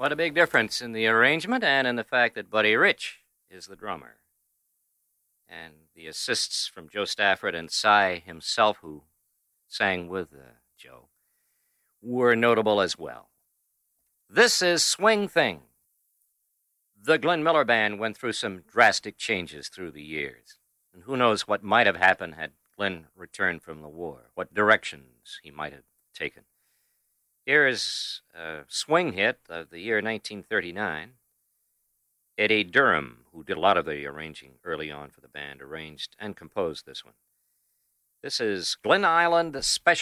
What a big difference in the arrangement and in the fact that Buddy Rich is the drummer. And the assists from Joe Stafford and Cy himself, who sang with Joe, were notable as well. This is Swing Thing. The Glenn Miller Band went through some drastic changes through the years. And who knows what might have happened had Glenn returned from the war, what directions he might have taken. Here is a swing hit of the year 1939. Eddie Durham, who did a lot of the arranging early on for the band, arranged and composed this one. This is Glen Island Special.